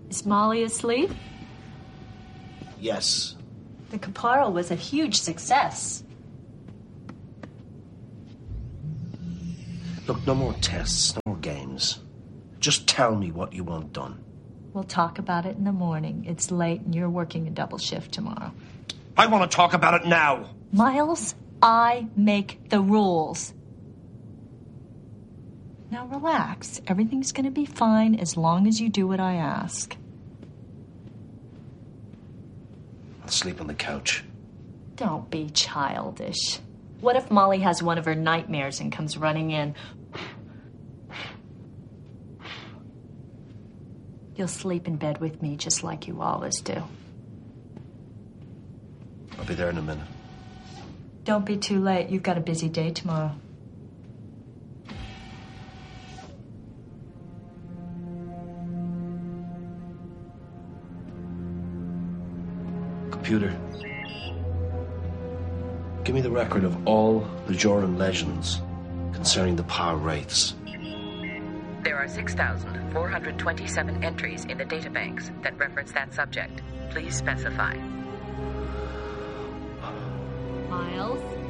Is Molly asleep? Yes. The Caparo was a huge success. Look, no more tests, no more games. Just tell me what you want done. We'll talk about it in the morning. It's late and you're working a double shift tomorrow. I want to talk about it now. Miles, I make the rules. Now relax. Everything's going to be fine as long as you do what I ask. I'll sleep on the couch. Don't be childish. What if Molly has one of her nightmares and comes running in? You'll sleep in bed with me just like you always do. I'll be there in a minute. Don't be too late. You've got a busy day tomorrow. Computer, give me the record of all Bajoran legends concerning the power wraiths. There are 6,427 entries in the databanks that reference that subject. Please specify. Miles?